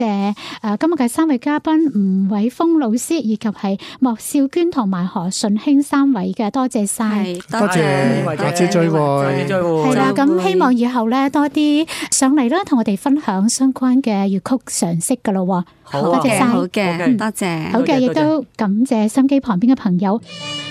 謝今日嘅三位嘉賓吳偉峰老師以及係莫少娟同埋何順興三位嘅，多謝晒， 多謝，下次再會， 係啦，咁希望以後咧多啲上嚟啦，同我哋分享相關嘅粵曲常識噶咯。 好多謝晒， 好嘅，多謝， 好嘅，亦都感謝心機旁邊嘅朋友。